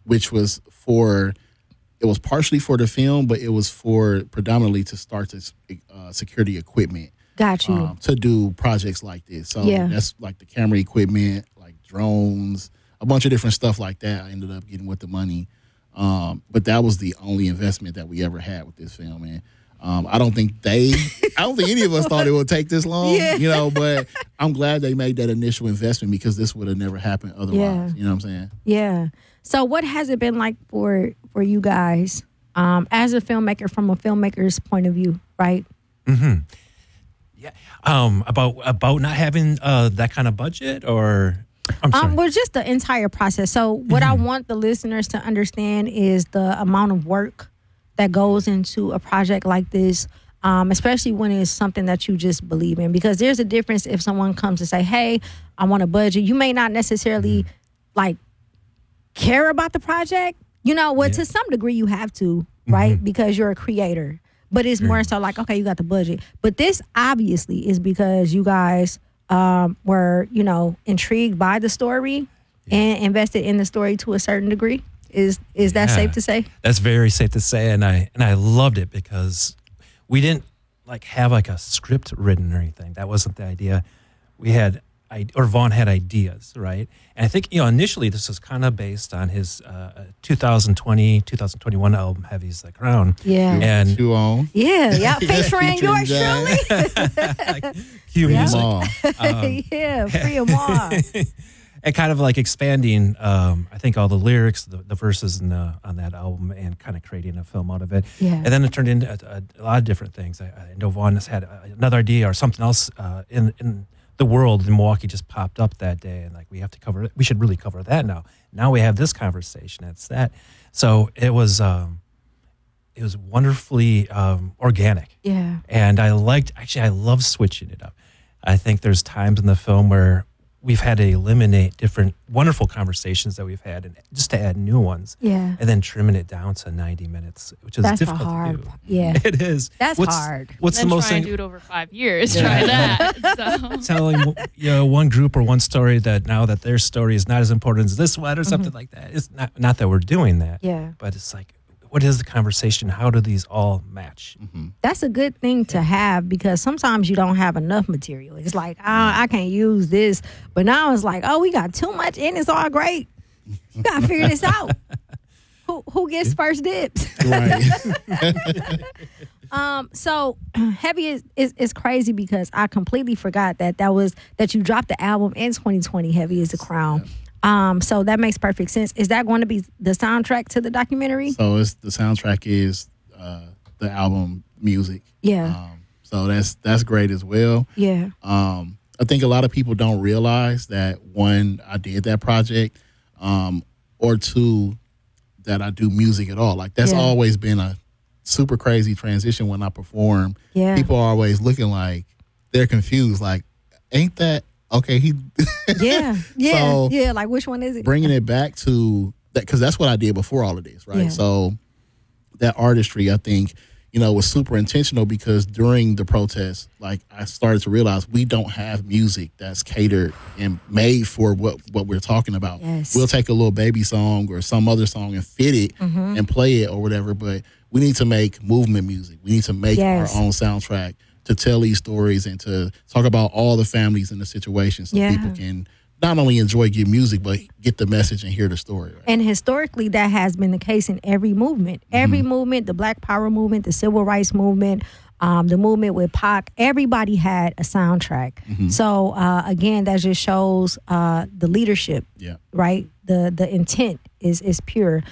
which was for. It was partially for the film, but it was for predominantly to start to secure the equipment. Got you. To do projects like this. So that's like the camera equipment, like drones, a bunch of different stuff like that. I ended up getting with the money. But that was the only investment that we ever had with this film, man. I don't think any of us thought it would take this long, but I'm glad they made that initial investment because this would have never happened otherwise. Yeah. You know what I'm saying? Yeah. So what has it been like for you guys as a filmmaker, from a filmmaker's point of view, right? Mm-hmm. Yeah. About not having that kind of budget, or I'm sorry. Well, just the entire process. So what I want the listeners to understand is the amount of work that goes into a project like this, especially when it's something that you just believe in. Because there's a difference if someone comes and say, hey, I want a budget. You may not necessarily care about the project. To some degree you have to, right? Because you're a creator. But it's more so like, okay, you got the budget. But this obviously is because you guys were, intrigued by the story and invested in the story to a certain degree. Is that safe to say? That's very safe to say, and I loved it because we didn't have a script written or anything. That wasn't the idea. We had Vaughn had ideas, right? And I think initially this was kind of based on his 2021 album Heavy's the Crown. Yeah, and you own. Yeah, featuring yours truly. Cue music. Free them all. And kind of expanding, I think, all the lyrics, the verses on that album, and kind of creating a film out of it. Yeah. And then it turned into a lot of different things. I know Vaughn has had another idea or something else in the world in Milwaukee just popped up that day, and we have to cover it. We should really cover that now. Now we have this conversation. It's that. So it was wonderfully organic. Yeah. And I love switching it up. I think there's times in the film where we've had to eliminate different wonderful conversations that we've had and just to add new ones. Yeah. And then trimming it down to 90 minutes, which is difficult to do. Yeah. It is. That's hard. What's then the most try and do it over 5 years. Try that. So. Telling one group or one story that now that their story is not as important as this one or something like that. It's not that we're doing that. Yeah. But it's what is the conversation? How do these all match? Mm-hmm. That's a good thing to have because sometimes you don't have enough material. It's I can't use this. But now it's we got too much and it's all great. You got to figure this out. Who gets first dibs? Right. So Heavy is crazy because I completely forgot that you dropped the album in 2020, Heavy is the Crown. So that makes perfect sense. Is that going to be the soundtrack to the documentary? So the soundtrack is the album music. Yeah. So that's great as well. Yeah. I think a lot of people don't realize that one, I did that project, or two, that I do music at all. That's always been a super crazy transition when I perform. Yeah. People are always looking they're confused. Ain't that okay? Yeah. So, which one is it? Bringing it back to that, because that's what I did before all of this, right? Yeah. So that artistry, I think, was super intentional because during the protest, I started to realize we don't have music that's catered and made for what we're talking about. Yes. We'll take a little baby song or some other song and fit it and play it or whatever, but we need to make movement music. We need to make our own soundtrack to tell these stories and to talk about all the families in the situation so people can not only enjoy good music, but get the message and hear the story. Right? And historically, that has been the case in every movement. Every movement, the Black Power movement, the Civil Rights movement, the movement with Pac, everybody had a soundtrack. So, again, that just shows the leadership, right? The intent is pure.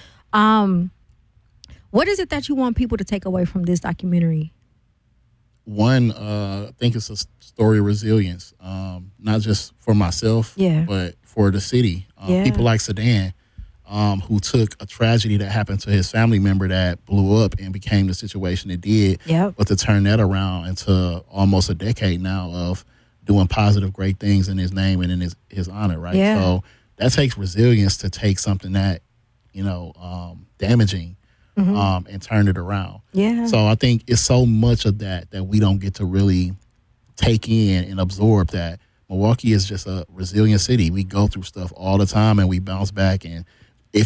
What is it that you want people to take away from this documentary? One, I think it's a story of resilience, not just for myself, but for the city. People like Sedan, who took a tragedy that happened to his family member that blew up and became the situation it did, but to turn that around into almost a decade now of doing positive, great things in his name and in his honor, right? So that takes resilience to take something that, damaging, and turn it around. Yeah. So I think it's so much of that we don't get to really take in and absorb that Milwaukee is just a resilient city. We go through stuff all the time and we bounce back and